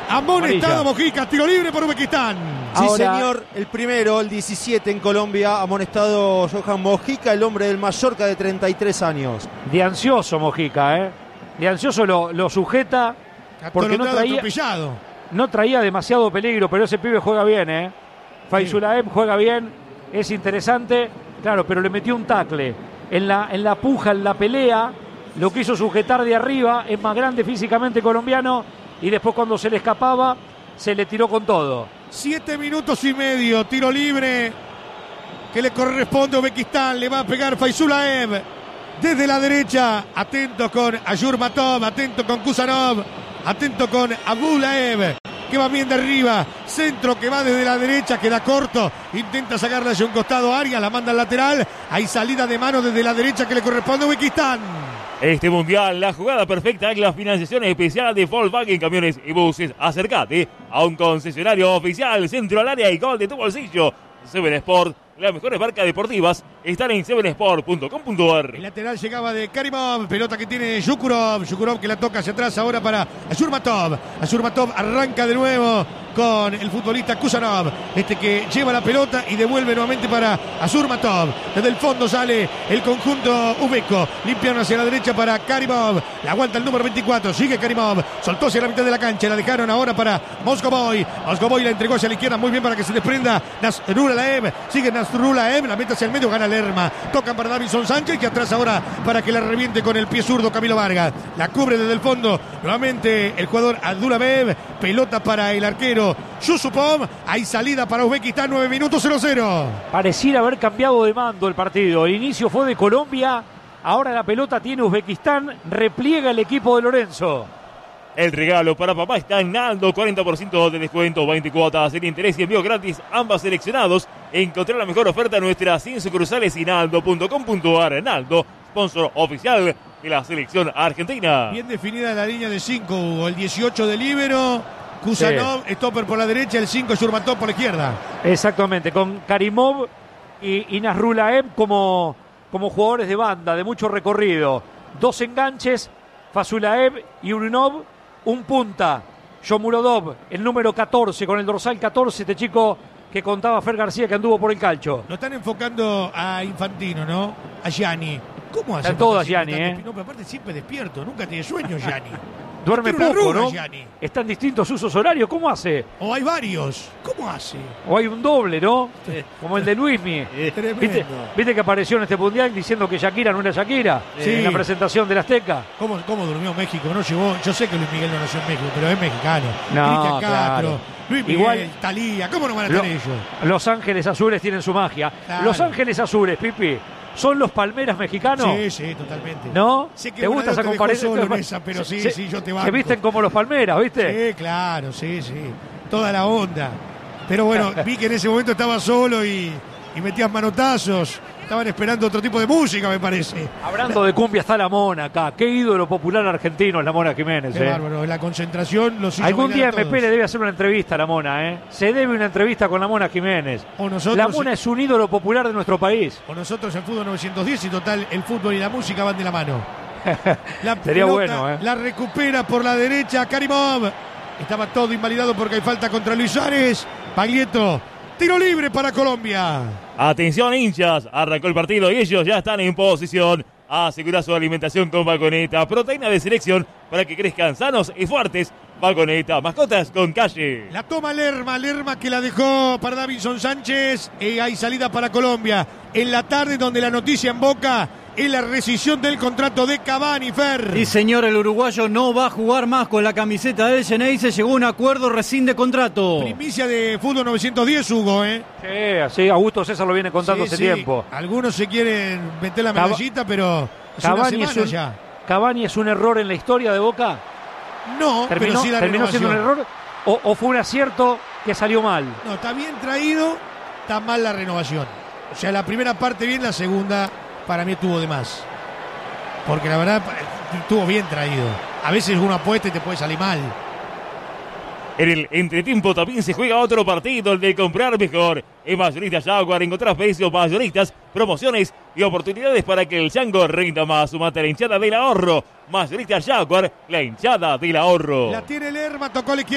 Amonestado Mojica, tiro libre por Uzbekistán. Sí, Ahora, señor, el primero, el 17 en Colombia, amonestado Johan Mojica, el hombre del Mallorca de 33 años. de ansioso Mojica, de ansioso lo sujeta porque no traía demasiado peligro, pero ese pibe juega bien, Faizulaev juega bien, es interesante, claro, pero le metió un tacle en la puja, en la pelea, lo quiso sujetar de arriba, es más grande físicamente colombiano, y después cuando se le escapaba, se le tiró con todo. 7 minutos y medio, tiro libre que le corresponde a Uzbekistán, le va a pegar Faizulaev desde la derecha, atento con Ayurmatov, atento con Kusanov, atento con Abulaev, que va bien de arriba, centro que va desde la derecha, queda corto, intenta sacarla hacia un costado, Arias la manda al lateral, hay salida de mano desde la derecha que le corresponde a Uzbekistán. Este mundial, la jugada perfecta es la financiación especial de Volkswagen Camiones y Buses. Acércate a un concesionario oficial, centro al área y gol de tu bolsillo. Seven Sport, las mejores marcas deportivas están en sevensport.com.ar. El lateral llegaba de Karimov, pelota que tiene Yukurov que la toca hacia atrás ahora para Ayurmatov. Ayurmatov arranca de nuevo con el futbolista Kusanov, que lleva la pelota y devuelve nuevamente para Ayurmatov. Desde el fondo sale el conjunto uzbeco, limpiaron hacia la derecha para Karimov, la aguanta el número 24, sigue Karimov, soltó hacia la mitad de la cancha, la dejaron ahora para Moscovoy la entregó hacia la izquierda muy bien para que se desprenda Nasrulaev, sigue Nasrulaev, la mete hacia el medio, gana Lerma, tocan para Davinson Sánchez y atrás ahora para que la reviente con el pie zurdo Camilo Vargas, la cubre desde el fondo nuevamente el jugador Abdulaev, pelota para el arquero Yusupov, hay salida para Uzbekistán, 9 minutos 0-0. Pareciera haber cambiado de mando el partido, el inicio fue de Colombia, ahora la pelota tiene Uzbekistán, repliega el equipo de Lorenzo. El regalo para papá está en Naldo, 40% de descuento, 20 cuotas en interés y envío gratis, ambas seleccionados. Encontrar la mejor oferta en nuestras 100 sucursales y naldo.com.ar. Naldo, sponsor oficial de la selección argentina. Bien definida la línea de 5, Hugo, el 18 de líbero, Kusanov, stopper por la derecha, el 5 Yurmatov por la izquierda. Exactamente, con Karimov y Nasrulaev como jugadores de banda, de mucho recorrido. Dos enganches, Faizulaev y Urinov, un punta, Shomurodov, el número 14, con el dorsal 14, este chico que contaba Fer García que anduvo por el calcho. Lo están enfocando a Infantino, ¿no? A Gianni. ¿Cómo hace? Están todas Gianni, No, pero aparte siempre despierto, nunca tiene sueño Gianni. Duerme poco, ¿no? Gianni. Están distintos usos horarios, ¿cómo hace? O hay varios, ¿cómo hace? O hay un doble, ¿no? Como el de Luismi. Tremendo. ¿Viste que apareció en este mundial diciendo que Shakira no era Shakira? Sí. En la presentación del Azteca. ¿Cómo durmió México? No llegó. Yo sé que Luis Miguel no nació en México, pero es mexicano. No, Cristian Castro, claro. Luis Miguel, Igual, Thalía, ¿cómo no van a estar ellos? Los Ángeles Azules tienen su magia. Claro. Los Ángeles Azules, Pipi, ¿son los Palmeras mexicanos? Sí, totalmente. ¿No? Sé que ¿Te gusta esa comparación? Pero sí, yo te banco. Se visten como los Palmeras, ¿viste? Sí, claro, sí. Toda la onda. Pero bueno, vi que en ese momento estaba solo y metías manotazos. Estaban esperando otro tipo de música, me parece. Hablando de cumbia, está la Mona acá. Qué ídolo popular argentino es la Mona Jiménez. Qué bárbaro, la concentración los hizo. Algún día MP le debe hacer una entrevista a la Mona, Se debe una entrevista con la Mona Jiménez. O nosotros, la Mona es un ídolo popular de nuestro país. O nosotros en Fútbol 910 y total, el fútbol y la música van de la mano. La Sería pelota bueno, la recupera por la derecha Karimov. Estaba todo invalidado porque hay falta contra Luis Suárez. Paglietto, tiro libre para Colombia. Atención hinchas, arrancó el partido y ellos ya están en posición. Asegura su alimentación con Vagoneta, proteína de selección para que crezcan sanos y fuertes. Vagoneta, mascotas con calle. La toma Lerma que la dejó para Davinson Sánchez. Hay salida para Colombia. En la tarde donde la noticia en Boca es la rescisión del contrato de Cavani, Fer. Sí, señor, el uruguayo no va a jugar más con la camiseta del Xenei. Se llegó a un acuerdo, rescinde contrato. Primicia de Fútbol 910, Hugo, Sí, Augusto César lo viene contando hace tiempo. Algunos se quieren meter la medallita, pero es Cavani una semana ya. ¿Cavani es un error en la historia de Boca? No, pero sí la ¿Terminó renovación. siendo un error o fue un acierto que salió mal? No, está bien traído, está mal la renovación. O sea, la primera parte bien, la segunda para mí estuvo de más. Porque la verdad estuvo bien traído. A veces uno apuesta y te puede salir mal. En el entretiempo también se juega otro partido, el de comprar mejor. En Mayoristas Jaguar encontrás precios mayoristas, promociones y oportunidades para que el chango rinda más. Sumate a la hinchada del ahorro. Mayoristas Jaguar, la hinchada del ahorro. La tiene Lerma, tocó a la izquierda.